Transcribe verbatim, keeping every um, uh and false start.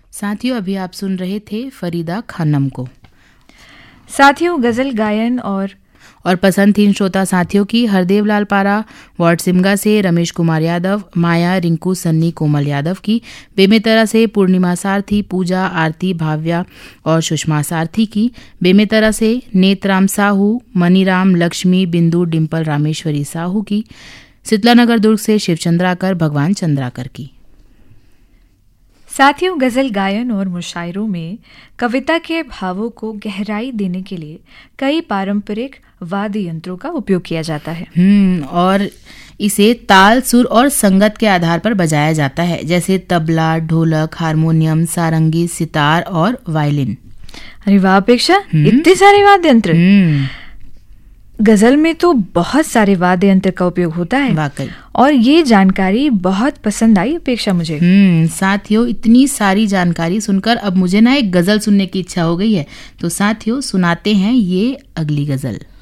साथियों, अभी आप सुन रहे थे फरीदा खानम को। साथियों, गजल गायन और और पसंद थी श्रोता साथियों की हरदेव लाल पारा, वार्ड सिमगा से रमेश कुमार यादव, माया, रिंकू, सन्नी, कोमल यादव की, बेमेतरा से पूर्णिमा सारथी, पूजा, आरती, भाव्या और सुषमा सारथी की, बेमेतरा से नेतराम साहू, मनीराम, लक्ष्मी, बिंदु, डिम्पल, रामेश्वरी साहू की, शीतलानगर दुर्ग से शिवचंद्राकर, भगवान चंद्राकर की। साथियों, गजल गायन और मुशायरों में कविता के भावों को गहराई देने के लिए कई पारंपरिक वाद्य यंत्रों का उपयोग किया जाता है। हम्म और इसे ताल, सुर और संगत के आधार पर बजाया जाता है, जैसे तबला, ढोलक, हारमोनियम, सारंगी, सितार और वायलिन। अरे वाह अपेक्षा, इतने सारे वाद्य यंत्र! गजल में तो बहुत सारे वाद्य यंत्र का उपयोग होता है वाकई, और ये जानकारी बहुत पसंद आई अपेक्षा मुझे। हम्म साथियों, इतनी सारी जानकारी सुनकर अब मुझे ना एक गजल सुनने की इच्छा हो गई है। तो साथियों, सुनाते हैं ये अगली गजल।